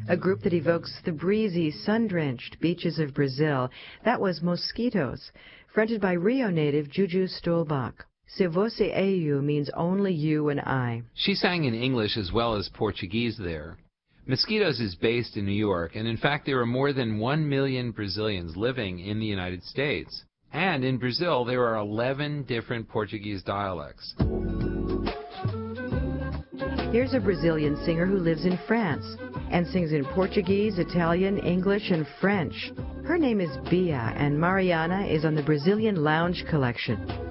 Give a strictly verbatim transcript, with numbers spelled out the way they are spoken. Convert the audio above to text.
a group that evokes the breezy, sun-drenched beaches of Brazil. That was Mosquitos, fronted by Rio native Juju Stolbach. Se você e eu means only you and I. She sang in English as well as Portuguese there. Mosquitos is based in New York, and in fact there are more than one million Brazilians living in the United States. And in Brazil there are eleven different Portuguese dialects. Here's a Brazilian singer who lives in France and sings in Portuguese, Italian, English, and French. Her name is Bia, and Mariana is on the Brazilian Lounge collection.